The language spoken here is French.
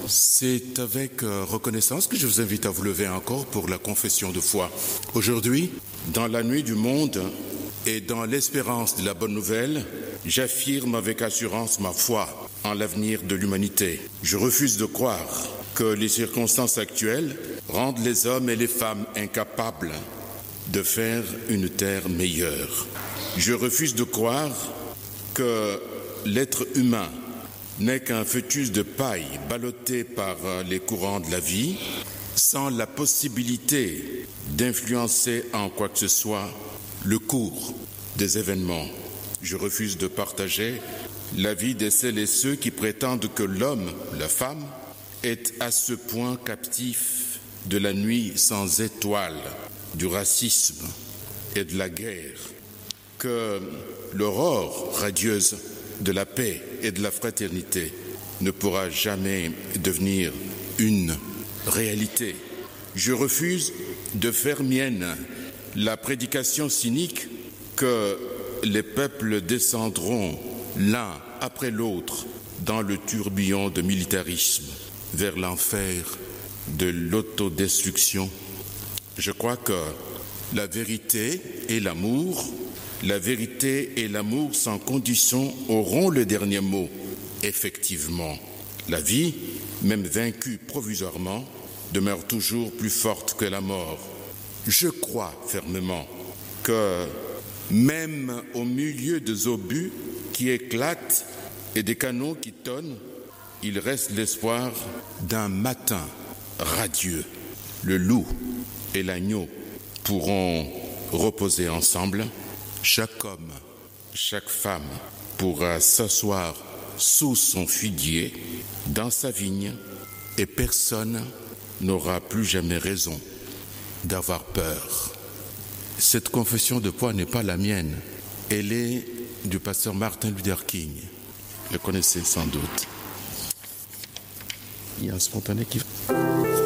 C'est avec reconnaissance que je vous invite à vous lever encore pour la confession de foi. Aujourd'hui, dans la nuit du monde et dans l'espérance de la bonne nouvelle, j'affirme avec assurance ma foi en l'avenir de l'humanité. Je refuse de croire que les circonstances actuelles rendent les hommes et les femmes incapables de faire une terre meilleure. Je refuse de croire que l'être humain n'est qu'un fœtus de paille ballotté par les courants de la vie, sans la possibilité d'influencer en quoi que ce soit le cours des événements. Je refuse de partager l'avis de celles et ceux qui prétendent que l'homme, la femme, est à ce point captif de la nuit sans étoiles, du racisme et de la guerre, que l'aurore radieuse de la paix et de la fraternité ne pourra jamais devenir une réalité. Je refuse de faire mienne la prédication cynique que les peuples descendront l'un après l'autre dans le tourbillon de militarisme vers l'enfer de l'autodestruction. Je crois que la vérité et l'amour sans condition auront le dernier mot. Effectivement, la vie, même vaincue provisoirement, demeure toujours plus forte que la mort. Je crois fermement que même au milieu des obus qui éclatent et des canons qui tonnent, il reste l'espoir d'un matin radieux. Le loup et l'agneau pourront reposer ensemble. Chaque homme, chaque femme pourra s'asseoir sous son figuier, dans sa vigne, et personne n'aura plus jamais raison d'avoir peur. Cette confession de foi n'est pas la mienne. Elle est du pasteur Martin Luther King. Vous le connaissez sans doute. Il y a un spontané qui...